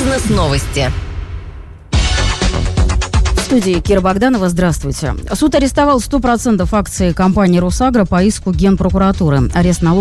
Бизнес-новости. В студии Кира Богданова. Здравствуйте. Суд арестовал 100% акций компании «Росагро» по иску Генпрокуратуры. Арест налога